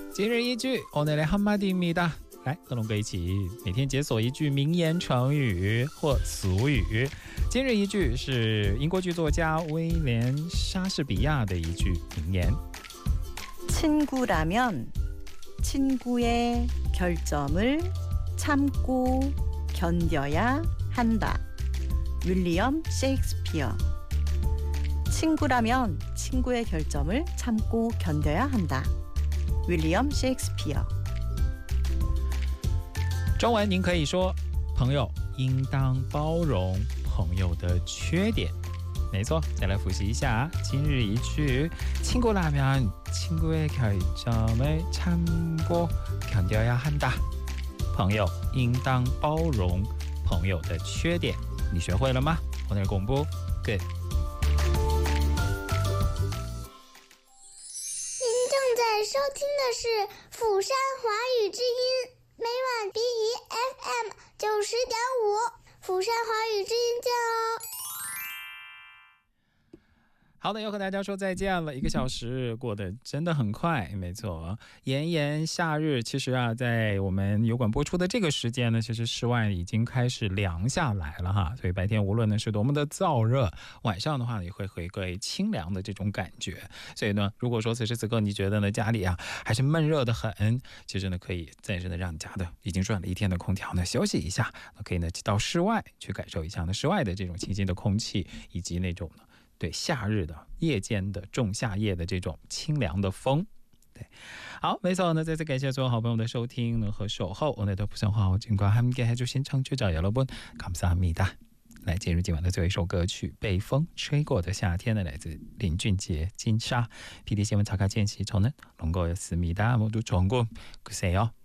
今日一句오늘의 한마디입니다。来，和龙哥一起每天解锁一句名言成语或俗语。今日一句是英国剧作家威廉·莎士比亚的一句名言。 친구라면 친구의 결점을 참고 견뎌야 한다. 윌리엄 셰익스피어. 친구라면 친구의 결점을 참고 견뎌야 한다. 윌리엄 셰익스피어。 中文您可以说，朋友应当包容朋友的缺点。没错，再来复习一下今日一句。 친구라면 친구의 결점을 참고 견뎌야 한다。 朋友应当包容朋友的缺点。你学会了吗？오늘 공부 끝。 您正在收听的是釜山华语之音，每晚 BEFM 90.5，釜山华语之音见哦。 好的，要和大家说再见了。1个小时过得真的很快，没错。炎炎夏日，其实在我们油管播出的这个时间呢，其实室外已经开始凉下来了哈。所以白天无论呢是多么的燥热，晚上的话也会回归清凉的这种感觉。所以呢，如果说此时此刻你觉得呢家里还是闷热的很，其实呢可以暂时的让你家的已经转了一天的空调呢休息一下，可以呢到室外去感受一下呢室外的这种清新的空气，以及那种呢。对夏日的夜间的仲夏夜的这种清凉的风。对，好，没错呢，再次感谢所有好朋友的收听呢和守候。오늘도 부산화호진과 함께 해주신 청취자 여러분 감사합니다。 来进入今晚的最后一首歌曲，被风吹过的夏天呢，来自林俊杰金沙。PD新闻查看见习저는 롱거였습니다。 모두 좋은 꿈 꾸세요。